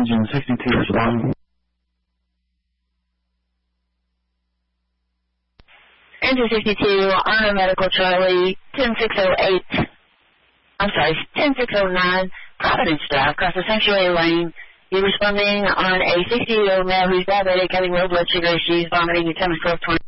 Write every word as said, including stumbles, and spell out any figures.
engine sixty-two respond. Engine sixty-two, on a medical Charlie, ten six oh eight, I'm sorry, ten six oh nine, Providence Drive, across the sanctuary lane. You're responding on a sixty-year-old male who's diabetic, having low blood sugar issues, vomiting, your time is twelve twenty.